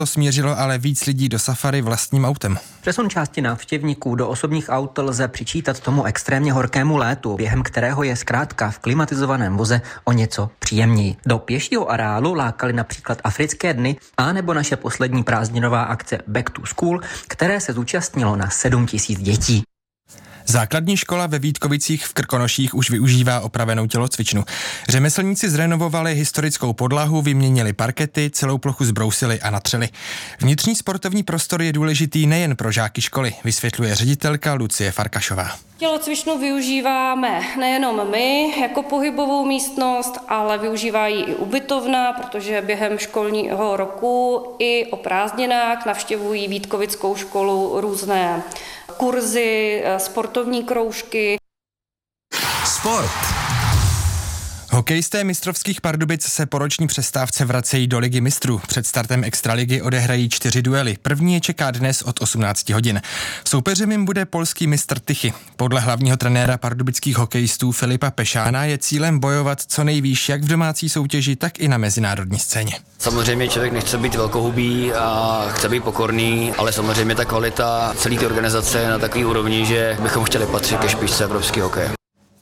Smířilo ale víc lidí do safari vlastním autem. Přesun části návštěvníků do osobních aut lze přičítat tomu extrémně horkému létu, během kterého je zkrátka v klimatizovaném voze o něco příjemněji. Do pěšího areálu lákali například Africké dny a nebo naše poslední prázdninová akce Back to School, které se zúčastnilo na 7 000 dětí. Základní škola ve Vítkovicích v Krkonoších už využívá opravenou tělocvičnu. Řemeslníci zrenovovali historickou podlahu, vyměnili parkety, celou plochu zbrousili a natřeli. Vnitřní sportovní prostor je důležitý nejen pro žáky školy, vysvětluje ředitelka Lucie Farkašová. Tělocvičnu využíváme nejenom my jako pohybovou místnost, ale využívají i ubytovna, protože během školního roku i o prázdninách navštěvují Vítkovickou školu různé kurzy, sportovní kroužky. Sport. Hokejisté mistrovských Pardubic se po roční přestávce vracejí do Ligy mistrů. Před startem extraligy odehrají 4 duely. První je čeká dnes od 18 hodin. Soupeřem jim bude polský mistr Tychy. Podle hlavního trenéra pardubických hokejistů Filipa Pešána je cílem bojovat co nejvýš jak v domácí soutěži, tak i na mezinárodní scéně. Samozřejmě člověk nechce být velkohubý a chce být pokorný, ale samozřejmě ta kvalita celé té organizace je na takový úrovni, že bychom chtěli patřit ke špičce evropského hokeje.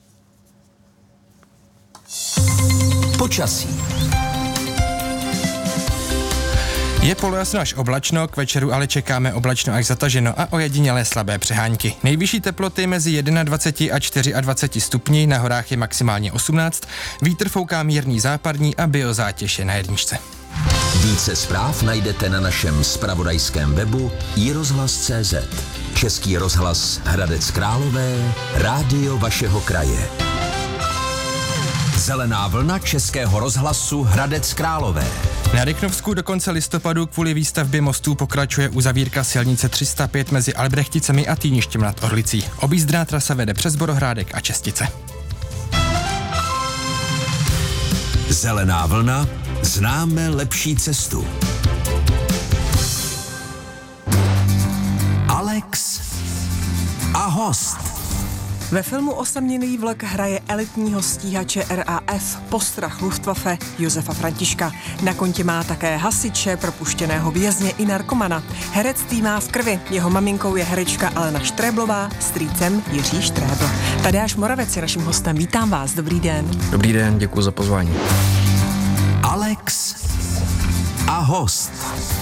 Počasí. Je polojasno až oblačno, k večeru ale čekáme oblačno až zataženo a ojedinělé slabé přehánky. Nejvyšší teploty mezi 21 a 24 stupni, na horách je maximálně 18, vítr fouká mírný západní a biozátěž je na 1. Více zpráv najdete na našem zpravodajském webu iRozhlas.cz. Český rozhlas Hradec Králové, rádio vašeho kraje. Zelená vlna Českého rozhlasu Hradec Králové. Na Rychnovsku do konce listopadu kvůli výstavbě mostů pokračuje uzavírka silnice 305 mezi Albrechticemi a Týništěm nad Orlicí. Objízdná trasa vede přes Borohrádek a Čestice. Zelená vlna, známe lepší cestu. Alex a host. Ve filmu Osamělý vlk hraje elitního stíhače RAF postrach Luftwaffe Josefa Františka. Na kontě má také hasiče, propuštěného vězně i narkomana. Herectví má v krvi. Jeho maminkou je herečka Alena Štréblová, strýcem Jiří Štrébl. Tadeáš Moravec je naším hostem. Vítám vás, dobrý den. Dobrý den, děkuji za pozvání. Alex a host.